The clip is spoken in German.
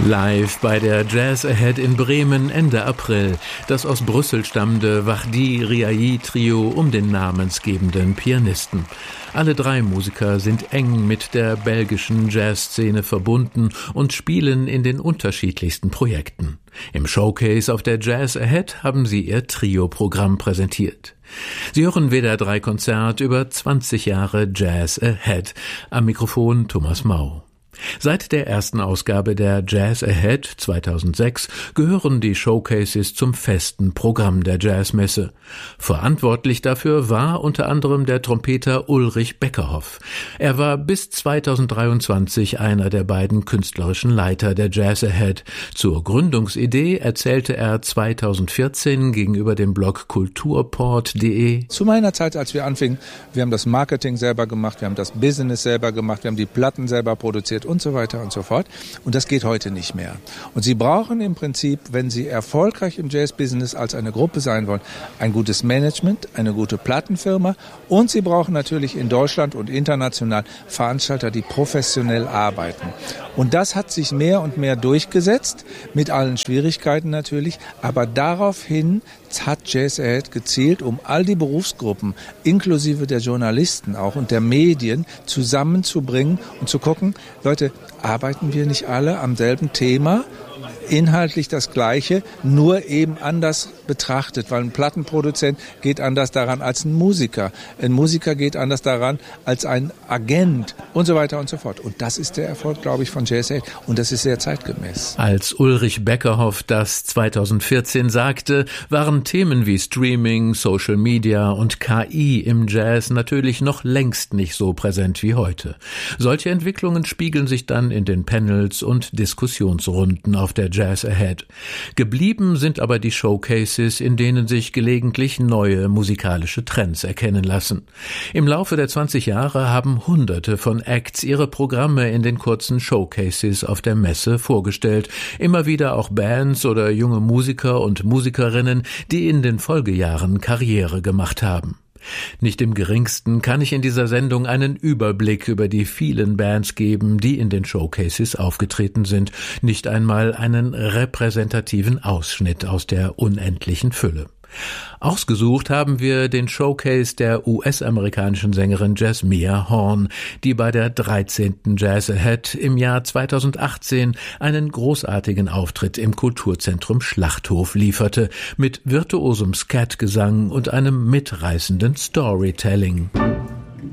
Live bei der Jazz Ahead in Bremen Ende April, das aus Brüssel stammende Wahdi Riahi Trio um den namensgebenden Pianisten. Alle drei Musiker sind eng mit der belgischen Jazzszene verbunden und spielen in den unterschiedlichsten Projekten. Im Showcase auf der Jazz Ahead haben sie ihr Trio-Programm präsentiert. Sie hören WDR 3 Konzert über 20 Jahre Jazz Ahead. Am Mikrofon Thomas Mau. Seit der ersten Ausgabe der Jazz Ahead 2006 gehören die Showcases zum festen Programm der Jazzmesse. Verantwortlich dafür war unter anderem der Trompeter Ulrich Beckerhoff. Er war bis 2023 einer der beiden künstlerischen Leiter der Jazz Ahead. Zur Gründungsidee erzählte er 2014 gegenüber dem Blog kulturport.de: Zu meiner Zeit, als wir anfingen, wir haben das Marketing selber gemacht, wir haben das Business selber gemacht, wir haben die Platten selber produziert und so weiter und so fort. Und das geht heute nicht mehr. Und Sie brauchen im Prinzip, wenn Sie erfolgreich im Jazz-Business als eine Gruppe sein wollen, ein gutes Management, eine gute Plattenfirma, und Sie brauchen natürlich in Deutschland und international Veranstalter, die professionell arbeiten. Und das hat sich mehr und mehr durchgesetzt, mit allen Schwierigkeiten natürlich, aber daraufhin hat Jazz Ahead gezielt, um all die Berufsgruppen, inklusive der Journalisten auch und der Medien, zusammenzubringen und zu gucken, Leute, arbeiten wir nicht alle am selben Thema? Inhaltlich das Gleiche, nur eben anders betrachtet, weil ein Plattenproduzent geht anders daran als ein Musiker. Ein Musiker geht anders daran als ein Agent und so weiter und so fort. Und das ist der Erfolg, glaube ich, von Jazz Ahead, und das ist sehr zeitgemäß. Als Ulrich Beckerhoff das 2014 sagte, waren Themen wie Streaming, Social Media und KI im Jazz natürlich noch längst nicht so präsent wie heute. Solche Entwicklungen spiegeln sich dann in den Panels und Diskussionsrunden auf der Jazz Ahead. Geblieben sind aber die Showcases, in denen sich gelegentlich neue musikalische Trends erkennen lassen. Im Laufe der 20 Jahre haben Hunderte von Acts ihre Programme in den kurzen Showcases auf der Messe vorgestellt. Immer wieder auch Bands oder junge Musiker und Musikerinnen, die in den Folgejahren Karriere gemacht haben. Nicht im geringsten kann ich in dieser Sendung einen Überblick über die vielen Bands geben, die in den Showcases aufgetreten sind, nicht einmal einen repräsentativen Ausschnitt aus der unendlichen Fülle. Ausgesucht haben wir den Showcase der US-amerikanischen Sängerin Jasmia Horn, die bei der 13. Jazz Ahead im Jahr 2018 einen großartigen Auftritt im Kulturzentrum Schlachthof lieferte, mit virtuosem Scatgesang und einem mitreißenden Storytelling.